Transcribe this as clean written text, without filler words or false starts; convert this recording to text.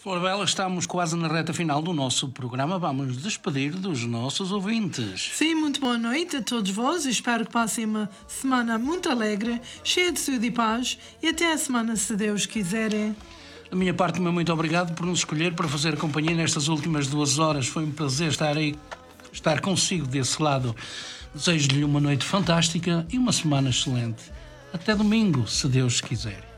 Ora, Bela, estamos quase na reta final do nosso programa. Vamos despedir dos nossos ouvintes. Sim, muito boa noite a todos vós. Espero que passem uma semana muito alegre, cheia de saúde e paz. E até a semana, se Deus quiser. Da minha parte, meu muito obrigado por nos escolher para fazer companhia nestas últimas 2 horas. Foi um prazer estar consigo desse lado. Desejo-lhe uma noite fantástica e uma semana excelente. Até domingo, se Deus quiser.